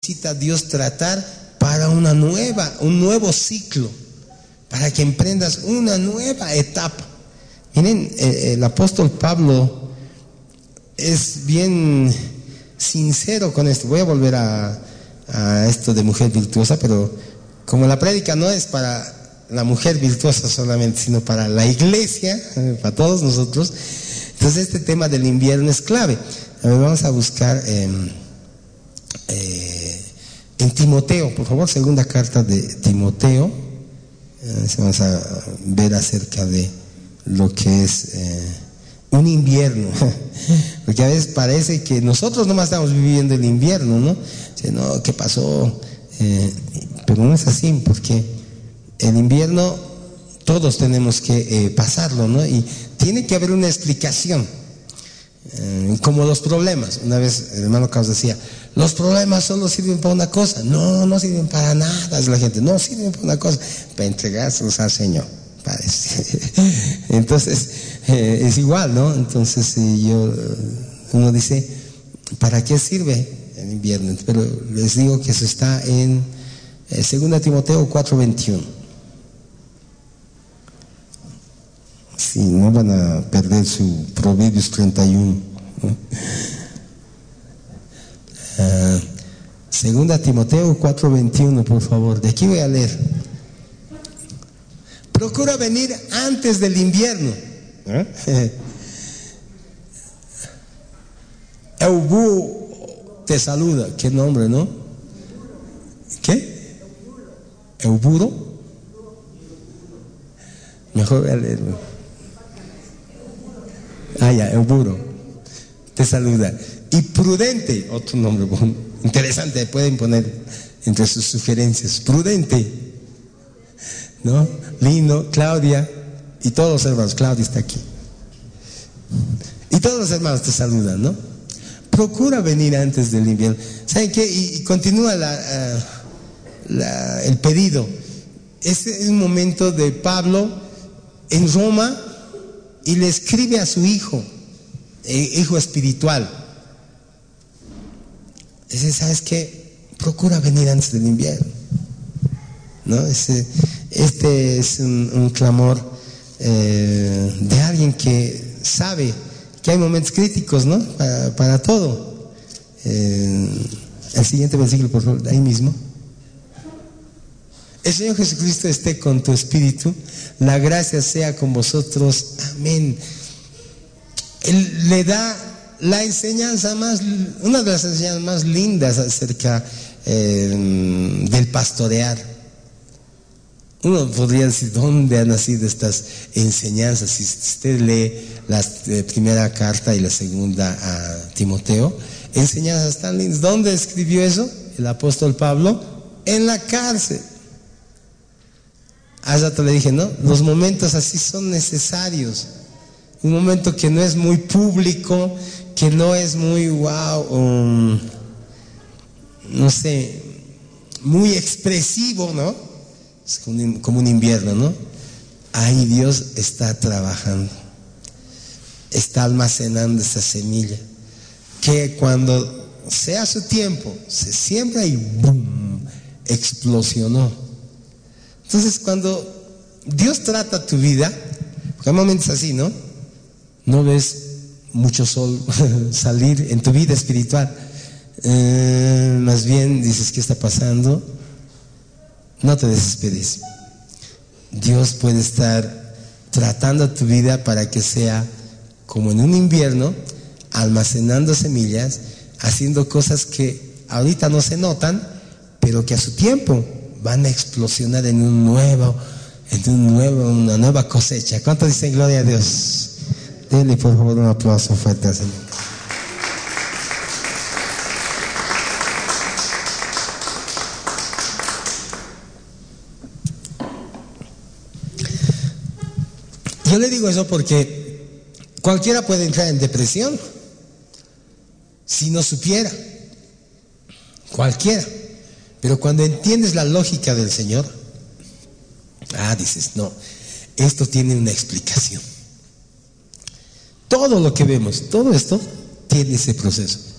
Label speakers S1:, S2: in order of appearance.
S1: necesita Dios tratar para un nuevo ciclo, para que emprendas una nueva etapa. Miren, el apóstol Pablo es bien sincero con esto. Voy a volver a esto de mujer virtuosa, pero como la prédica no es para la mujer virtuosa solamente, sino para la iglesia, para todos nosotros, entonces este tema del invierno es clave. A ver, vamos a buscar en Timoteo, por favor, segunda carta de Timoteo. Vamos a ver acerca de lo que es un invierno, porque a veces parece que nosotros nomás estamos viviendo el invierno, ¿no? No, ¿qué pasó? Pero no es así, porque el invierno todos tenemos que pasarlo, ¿no? Y tiene que haber una explicación, como los problemas. Una vez el hermano Carlos decía, los problemas solo sirven para una cosa. No, no sirven para nada, es la gente. No sirven para una cosa, para entregárselos al Señor, parece. Entonces es igual, ¿no? Entonces uno dice, ¿para qué sirve el invierno? Pero les digo que eso está en 2 Timoteo 4:21. Sí, no van a perder su Proverbios 31. 2 Timoteo 4:21, por favor. De aquí voy a leer. Procura venir antes del invierno. Euburo te saluda. ¿Qué nombre, no? ¿Qué? ¿Euburo? Mejor voy a leerlo. Ya, Euburo te saluda. Y Prudente, otro nombre bueno, interesante, pueden poner entre sus sugerencias. Prudente, ¿no? Lino, Claudia y todos los hermanos. Claudia está aquí. Y todos los hermanos te saludan, ¿no? Procura venir antes del invierno. ¿Saben qué? Y continúa el pedido. Este es un momento de Pablo en Roma y le escribe a su hijo espiritual. Dice, ¿sabes qué? Procura venir antes del invierno, ¿no? Este es un clamor de alguien que sabe que hay momentos críticos, ¿no? Para todo. El siguiente versículo, por favor, ahí mismo. El Señor Jesucristo esté con tu espíritu, la gracia sea con vosotros, amén. Él le da la enseñanza una de las enseñanzas más lindas acerca del pastorear. Uno podría decir, ¿dónde han nacido estas enseñanzas? Si usted lee la primera carta y la segunda a Timoteo, enseñanzas tan lindas. ¿Dónde escribió eso el apóstol Pablo? En la cárcel. Hace rato le dije, ¿no? Los momentos así son necesarios. Un momento que no es muy público, que no es muy no sé, muy expresivo, ¿no? Es como un invierno, ¿no? Ahí Dios está trabajando, está almacenando esa semilla, que cuando sea su tiempo, se siembra y ¡boom!, explosionó. Entonces, cuando Dios trata tu vida, porque hay momentos así, ¿no? No ves mucho sol salir en tu vida espiritual. Más bien dices, ¿qué está pasando? No te desesperes. Dios puede estar tratando tu vida para que sea como en un invierno, almacenando semillas, haciendo cosas que ahorita no se notan, pero que a su tiempo van a explosionar en una nueva cosecha. ¿Cuántos dicen gloria a Dios? Denle por favor un aplauso fuerte al Señor. Yo le digo eso porque cualquiera puede entrar en depresión si no supiera. Cualquiera. Pero cuando entiendes la lógica del Señor, dices, no, esto tiene una explicación. Todo lo que vemos, todo esto tiene ese proceso.